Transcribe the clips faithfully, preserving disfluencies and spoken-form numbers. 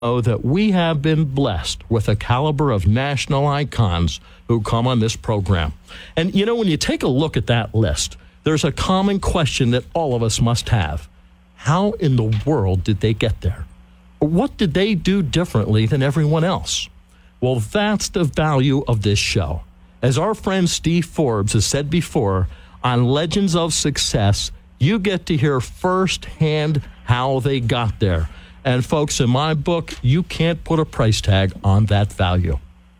know that we have been blessed with a caliber of national icons who come on this program. And, you know, when you take a look at that list, there's a common question that all of us must have. How in the world did they get there? What did they do differently than everyone else? Well, that's the value of this show. As our friend Steve Forbes has said before, on Legends of Success, you get to hear firsthand how they got there. And folks, in my book, you can't put a price tag on that value.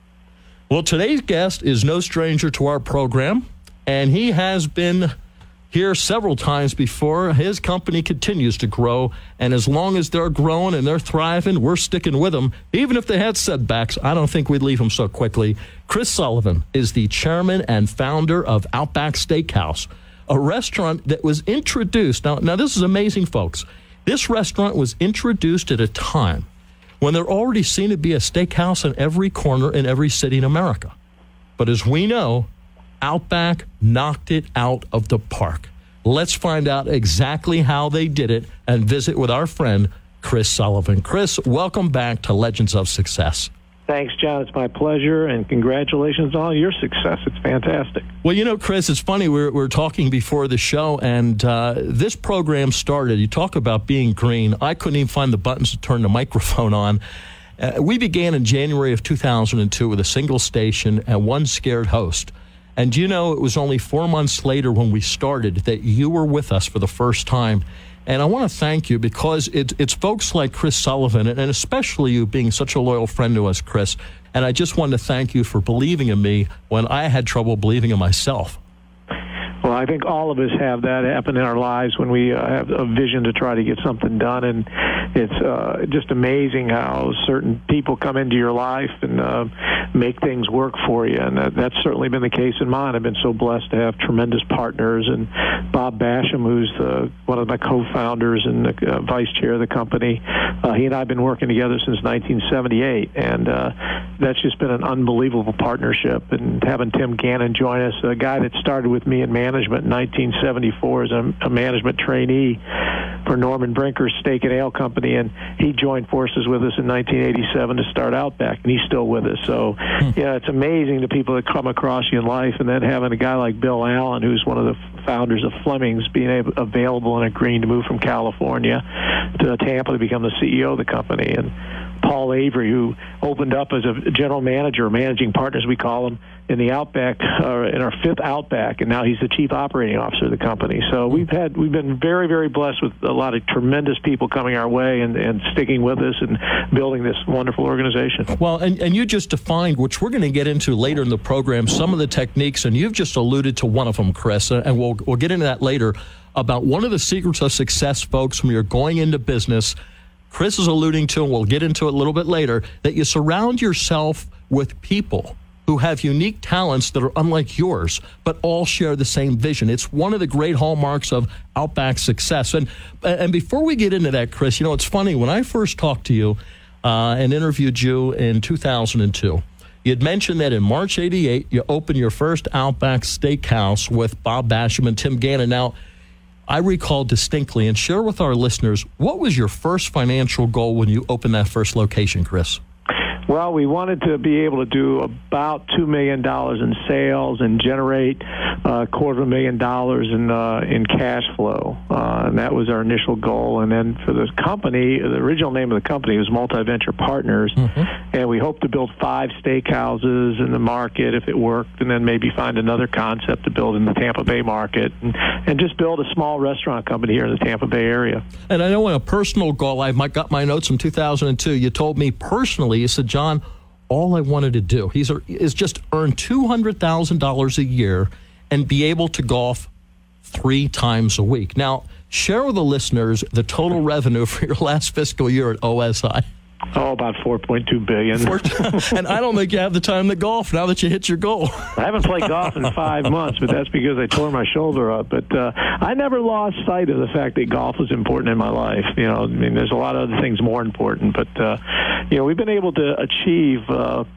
Well, today's guest is no stranger to our program, and he has been here several times before. His company continues to grow, and as long as they're growing and they're thriving, we're sticking with them. Even if they had setbacks, I don't think we'd leave them so quickly. Chris Sullivan is the chairman and founder of Outback Steakhouse, a restaurant that was introduced. Now, now this is amazing, folks. This restaurant was introduced at a time when there already seemed to be a steakhouse in every corner in every city in America. But as we know, Outback knocked it out of the park. Let's find out exactly how they did it and visit with our friend, Chris Sullivan. Chris, welcome back to Legends of Success. Thanks, John. It's my pleasure, and congratulations on all your success. It's fantastic. Well, you know, Chris, it's funny. We were, we were talking before the show, and uh, this program started. You talk about being green. I couldn't even find the buttons to turn the microphone on. Uh, we began in January of two thousand two with a single station and one scared host. And you know, it was only four months later when we started that you were with us for the first time. And I want to thank you because it, it's folks like Chris Sullivan, and especially you being such a loyal friend to us, Chris. And I just wanted to thank you for believing in me when I had trouble believing in myself. Well, I think all of us have that happen in our lives when we uh, have a vision to try to get something done, and it's uh, just amazing how certain people come into your life and uh, make things work for you, and uh, that's certainly been the case in mine. I've been so blessed to have tremendous partners, and Bob Basham, who's uh, one of my co-founders and the uh, vice chair of the company, uh, he and I have been working together since nineteen seventy-eight, and uh, that's just been an unbelievable partnership. And having Tim Gannon join us, a guy that started with me in management in nineteen seventy-four as a, a management trainee for Norman Brinker's Steak and Ale Company, and he joined forces with us in nineteen eighty-seven to start Outback, and he's still with us. So, yeah, it's amazing the people that come across you in life, and then having a guy like Bill Allen, who's one of the founders of Fleming's, being able, available and agreeing to move from California to Tampa to become the C E O of the company, and Paul Avery, who opened up as a general manager, managing partners, we call him, in the Outback, uh, in our fifth Outback, and now he's the chief operating officer of the company. So we've had, we've been very, very blessed with a lot of tremendous people coming our way and, and sticking with us and building this wonderful organization. Well, and, and you just defined, which we're going to get into later in the program, some of the techniques, and you've just alluded to one of them, Chris, and we'll we'll get into that later, about one of the secrets of success, folks, when you're going into business. Chris is alluding to, and we'll get into it a little bit later, that you surround yourself with people who have unique talents that are unlike yours, but all share the same vision. It's one of the great hallmarks of Outback success. And and before we get into that, Chris, you know, it's funny. When I first talked to you uh, and interviewed you in two thousand two, you had mentioned that in March eighty-eight, you opened your first Outback Steakhouse with Bob Basham and Tim Gannon. Now, I recall distinctly, and share with our listeners, what was your first financial goal when you opened that first location, Chris? Well, we wanted to be able to do about two million dollars in sales and generate a quarter of a million dollars in uh, in cash flow. Uh, and that was our initial goal. And then for the company, the original name of the company was Multi-Venture Partners. Mm-hmm. And we hoped to build five steakhouses in the market if it worked, and then maybe find another concept to build in the Tampa Bay market, and, and just build a small restaurant company here in the Tampa Bay area. And I know in a personal goal, I've got my notes from two thousand two, you told me personally, you said, John, all I wanted to do he's, is just earn two hundred thousand dollars a year and be able to golf three times a week. Now, share with the listeners the total revenue for your last fiscal year at O S I. Oh, about four point two billion dollars. And I don't think you have the time to golf now that you hit your goal. I haven't played golf in five months, but that's because I tore my shoulder up. But uh, I never lost sight of the fact that golf was important in my life. You know, I mean, there's a lot of other things more important. But, uh, you know, we've been able to achieve uh,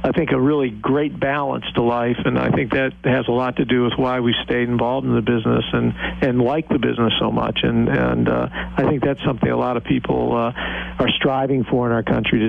I think, a really great balance to life, and I think that has a lot to do with why we stayed involved in the business and, and like the business so much. And, and uh, I think that's something a lot of people uh, are striving for in our country today.